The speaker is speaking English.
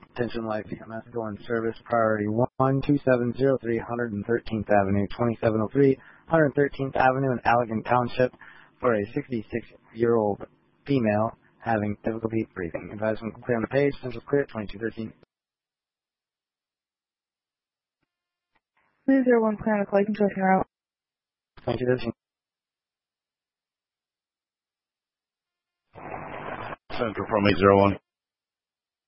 Attention Life EMS, go in service. Priority 12703 113th Avenue, 2703 113th Avenue in Allegan Township for a 66-year-old female having difficulty breathing. Advisement clear on the page. Central clear, 2213. Please 01 clear on the call. You can go route. 2213. Central from 801.